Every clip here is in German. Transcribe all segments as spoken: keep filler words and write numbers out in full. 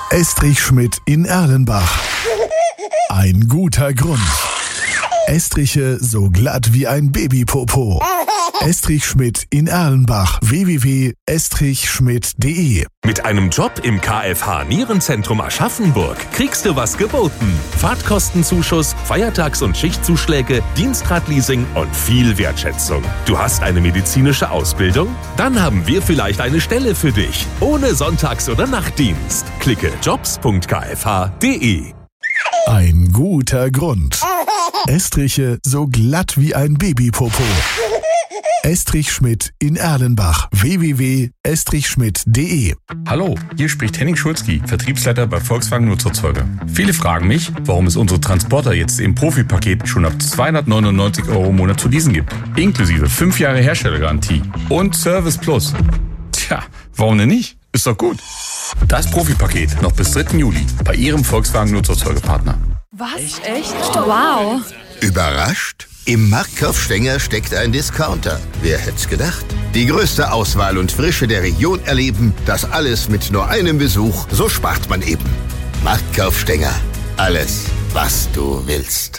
Estrich Schmidt in Erlenbach. Ein guter Grund. Estriche so glatt wie ein Babypopo. Estrich Schmidt in Erlenbach. w w w punkt estrich schmidt punkt d e. Mit einem Job im K F H Nierenzentrum Aschaffenburg kriegst du was geboten. Fahrtkostenzuschuss, Feiertags- und Schichtzuschläge, Dienstradleasing und viel Wertschätzung. Du hast eine medizinische Ausbildung? Dann haben wir vielleicht eine Stelle für dich. Ohne Sonntags- oder Nachtdienst. Klicke jobs punkt k f h punkt d e. Ein guter Grund. Estriche so glatt wie ein Babypopo. Estrich Schmidt in Erlenbach. w w w punkt estrich schmidt punkt d e. Hallo, hier spricht Henning Schulzki, Vertriebsleiter bei Volkswagen Nutzerzeuger. Viele fragen mich, warum es unsere Transporter jetzt im Profipaket schon ab zweihundertneunundneunzig Euro im Monat zu leasen gibt. Inklusive fünf Jahre Herstellergarantie und Service Plus. Tja, warum denn nicht? Ist doch gut. Das Profipaket noch bis dritten Juli bei Ihrem Volkswagen Nutzerzeugerpartner. Was? Echt? Echt? Wow. Überrascht? Im Marktkauf Stenger steckt ein Discounter. Wer hätt's gedacht? Die größte Auswahl und Frische der Region erleben, das alles mit nur einem Besuch, so spart man eben. Marktkauf Stenger. Alles, was du willst.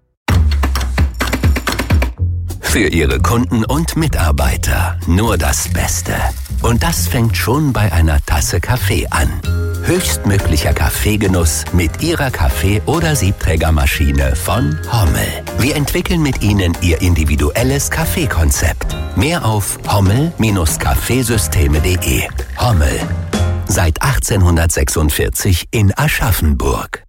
Für Ihre Kunden und Mitarbeiter nur das Beste. Und das fängt schon bei einer Tasse Kaffee an. Höchstmöglicher Kaffeegenuss mit Ihrer Kaffee- oder Siebträgermaschine von Hommel. Wir entwickeln mit Ihnen Ihr individuelles Kaffeekonzept. Mehr auf hommel Bindestrich kaffeesysteme punkt d e. Hommel. Seit achtzehnhundertsechsundvierzig in Aschaffenburg.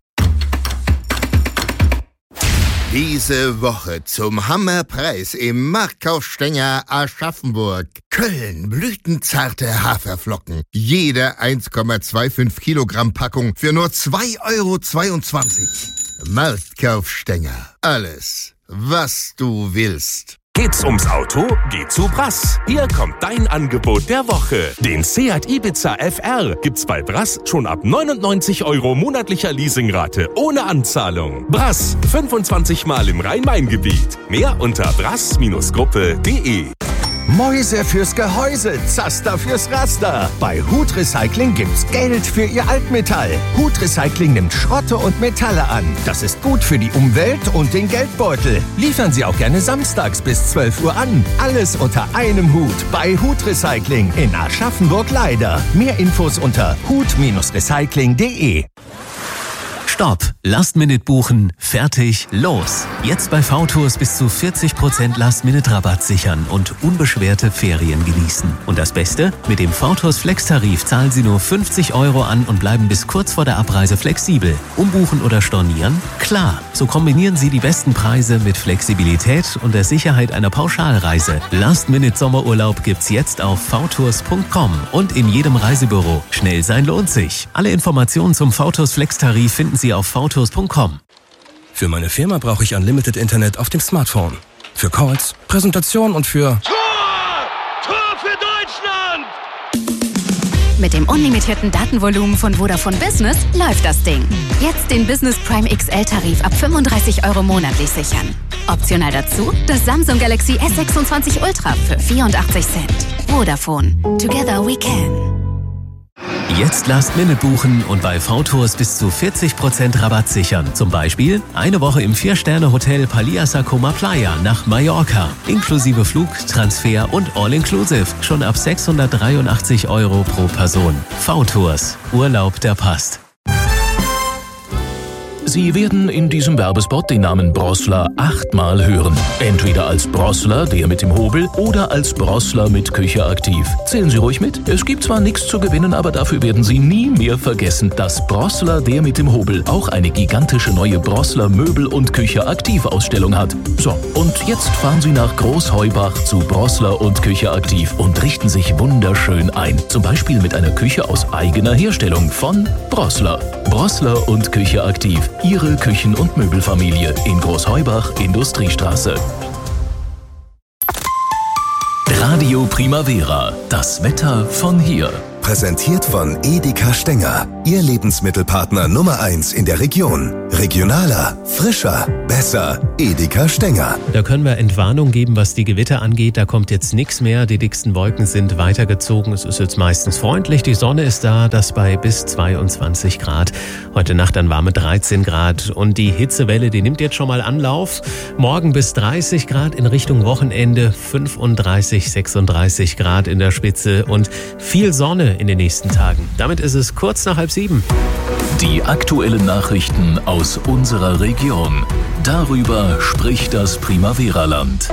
Diese Woche zum Hammerpreis im Marktkauf Stenger Aschaffenburg. Köln, blütenzarte Haferflocken. Jede eins Komma fünfundzwanzig Kilogramm Packung für nur zwei Euro zweiundzwanzig. Marktkauf Stenger. Alles, was du willst. Geht's ums Auto? Geh zu Brass. Hier kommt dein Angebot der Woche. Den Seat Ibiza F R gibt's bei Brass schon ab neunundneunzig Euro monatlicher Leasingrate ohne Anzahlung. Brass, fünfundzwanzig Mal im Rhein-Main-Gebiet. Mehr unter brass Gruppe punkt d e. Mäuse fürs Gehäuse, Zaster fürs Raster. Bei Hut Recycling gibt's Geld für Ihr Altmetall. Hut Recycling nimmt Schrotte und Metalle an. Das ist gut für die Umwelt und den Geldbeutel. Liefern Sie auch gerne samstags bis zwölf Uhr an. Alles unter einem Hut bei Hut Recycling in Aschaffenburg-Leider. Mehr Infos unter hut recycling punkt d e. Stopp! Last-Minute buchen, fertig, los! Jetzt bei V-Tours bis zu vierzig Prozent Last-Minute-Rabatt sichern und unbeschwerte Ferien genießen. Und das Beste? Mit dem V-Tours Flex-Tarif zahlen Sie nur fünfzig Euro an und bleiben bis kurz vor der Abreise flexibel. Umbuchen oder stornieren? Klar! So kombinieren Sie die besten Preise mit Flexibilität und der Sicherheit einer Pauschalreise. Last-Minute-Sommerurlaub gibt's jetzt auf v tours punkt com und in jedem Reisebüro. Schnell sein lohnt sich. Alle Informationen zum V-Tours Flex-Tarif finden Sie auf v tours punkt com. Für meine Firma brauche ich Unlimited Internet auf dem Smartphone. Für Calls, Präsentation und für... Tor! Tor für Deutschland! Mit dem unlimitierten Datenvolumen von Vodafone Business läuft das Ding. Jetzt den Business Prime X L-Tarif ab fünfunddreißig Euro monatlich sichern. Optional dazu das Samsung Galaxy S sechsundzwanzig Ultra für vierundachtzig Cent. Vodafone. Together we can. Jetzt Last-Minute buchen und bei V-Tours bis zu vierzig Prozent Rabatt sichern. Zum Beispiel eine Woche im vier-Sterne-Hotel Paliasa Coma Playa nach Mallorca. Inklusive Flug, Transfer und All-Inclusive. Schon ab sechshundertdreiundachtzig Euro pro Person. V-Tours. Urlaub, der passt. Sie werden in diesem Werbespot den Namen Brossler achtmal hören. Entweder als Brossler, der mit dem Hobel, oder als Brossler mit Küche aktiv. Zählen Sie ruhig mit. Es gibt zwar nichts zu gewinnen, aber dafür werden Sie nie mehr vergessen, dass Brossler, der mit dem Hobel, auch eine gigantische neue Brossler Möbel- und Küche aktiv Ausstellung hat. So, und jetzt fahren Sie nach Großheubach zu Brossler und Küche aktiv und richten sich wunderschön ein. Zum Beispiel mit einer Küche aus eigener Herstellung von Brossler. Brossler und Küche aktiv. Ihre Küchen- und Möbelfamilie in Großheubach, Industriestraße. Radio Primavera. Das Wetter von hier. präsentiert von Edeka Stenger. Ihr Lebensmittelpartner Nummer eins in der Region. Regionaler, frischer, besser. Edeka Stenger. Da können wir Entwarnung geben, was die Gewitter angeht. Da kommt jetzt nichts mehr. Die dicksten Wolken sind weitergezogen. Es ist jetzt meistens freundlich. Die Sonne ist da. Das bei bis zweiundzwanzig Grad. Heute Nacht dann warme dreizehn Grad. Und die Hitzewelle, die nimmt jetzt schon mal Anlauf. Morgen bis dreißig Grad in Richtung Wochenende. fünfunddreißig, sechsunddreißig Grad in der Spitze. Und viel Sonne in den nächsten Tagen. Damit ist es kurz nach halb sieben. Die aktuellen Nachrichten aus unserer Region. Darüber spricht das Primavera-Land.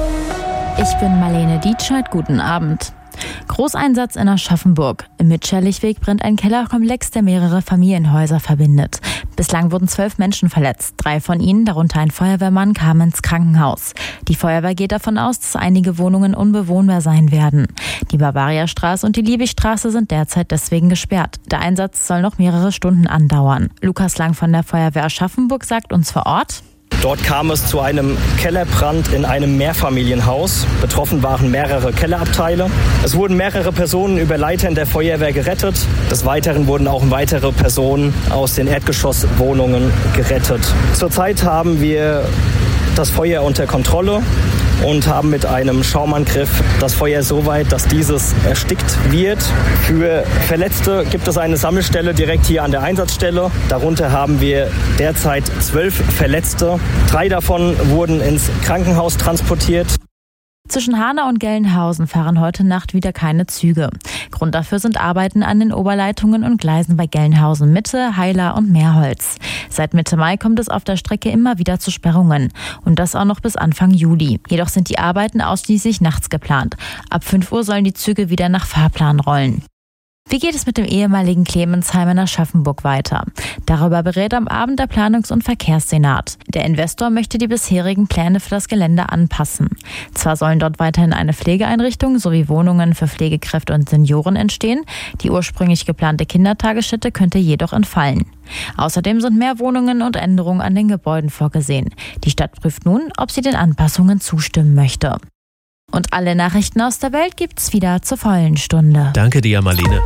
Ich bin Marlene Dietscheid, guten Abend. Großeinsatz in Aschaffenburg. Im Mitscherlichweg brennt ein Kellerkomplex, der mehrere Familienhäuser verbindet. Bislang wurden zwölf Menschen verletzt. Drei von ihnen, darunter ein Feuerwehrmann, kamen ins Krankenhaus. Die Feuerwehr geht davon aus, dass einige Wohnungen unbewohnbar sein werden. Die Bavariastraße und die Liebigstraße sind derzeit deswegen gesperrt. Der Einsatz soll noch mehrere Stunden andauern. Lukas Lang von der Feuerwehr Aschaffenburg sagt uns vor Ort: Dort kam es zu einem Kellerbrand in einem Mehrfamilienhaus. Betroffen waren mehrere Kellerabteile. Es wurden mehrere Personen über Leitern der Feuerwehr gerettet. Des Weiteren wurden auch weitere Personen aus den Erdgeschosswohnungen gerettet. Zurzeit haben wir das Feuer unter Kontrolle und haben mit einem Schaumangriff das Feuer so weit, dass dieses erstickt wird. Für Verletzte gibt es eine Sammelstelle direkt hier an der Einsatzstelle. Darunter haben wir derzeit zwölf Verletzte. Drei davon wurden ins Krankenhaus transportiert. Zwischen Hanau und Gelnhausen fahren heute Nacht wieder keine Züge. Grund dafür sind Arbeiten an den Oberleitungen und Gleisen bei Gelnhausen Mitte, Heiler und Meerholz. Seit Mitte Mai kommt es auf der Strecke immer wieder zu Sperrungen. Und das auch noch bis Anfang Juli. Jedoch sind die Arbeiten ausschließlich nachts geplant. Ab fünf Uhr sollen die Züge wieder nach Fahrplan rollen. Wie geht es mit dem ehemaligen Clemensheim in Aschaffenburg weiter? Darüber berät am Abend der Planungs- und Verkehrssenat. Der Investor möchte die bisherigen Pläne für das Gelände anpassen. Zwar sollen dort weiterhin eine Pflegeeinrichtung sowie Wohnungen für Pflegekräfte und Senioren entstehen, die ursprünglich geplante Kindertagesstätte könnte jedoch entfallen. Außerdem sind mehr Wohnungen und Änderungen an den Gebäuden vorgesehen. Die Stadt prüft nun, ob sie den Anpassungen zustimmen möchte. Und alle Nachrichten aus der Welt gibt's wieder zur vollen Stunde. Danke dir, Marlene.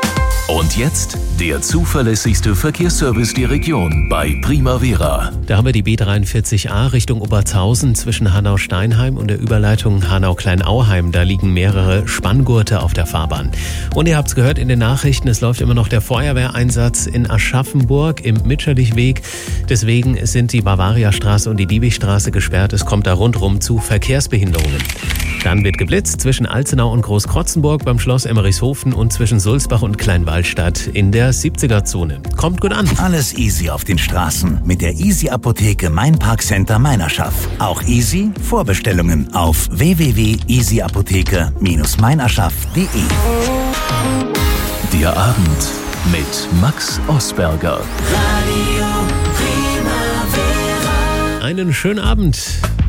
Und jetzt der zuverlässigste Verkehrsservice der Region bei Primavera. Da haben wir die B dreiundvierzig A Richtung Obertshausen zwischen Hanau-Steinheim und der Überleitung Hanau-Kleinauheim. Da liegen mehrere Spanngurte auf der Fahrbahn. Und ihr habt es gehört in den Nachrichten, es läuft immer noch der Feuerwehreinsatz in Aschaffenburg im Mitscherlichweg. Deswegen sind die Bavariastraße und die Liebigstraße gesperrt. Es kommt da rundherum zu Verkehrsbehinderungen. Dann wird geblitzt zwischen Alzenau und Großkrotzenburg beim Schloss Emmerichshofen und zwischen Sulzbach und Kleinwallstadt in der siebziger-Zone. Kommt gut an. Alles easy auf den Straßen mit der Easy Apotheke Mein Park Center Meinerschaft. Auch easy Vorbestellungen auf w w w punkt easy apotheke Bindestrich meinerschaft punkt de. Der Abend mit Max Osberger. Einen schönen Abend.